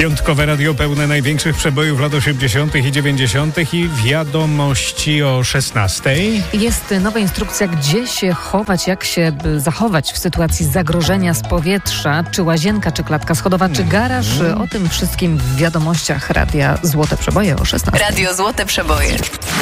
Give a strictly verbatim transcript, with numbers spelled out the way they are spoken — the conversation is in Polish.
Piątkowe radio pełne największych przebojów lat osiemdziesiątych i dziewięćdziesiątych i wiadomości o szesnastej. Jest nowa instrukcja, gdzie się chować, jak się zachować w sytuacji zagrożenia z powietrza, czy łazienka, czy klatka schodowa, czy garaż. O tym wszystkim w wiadomościach radia Złote Przeboje o szesnastej. Radio Złote Przeboje.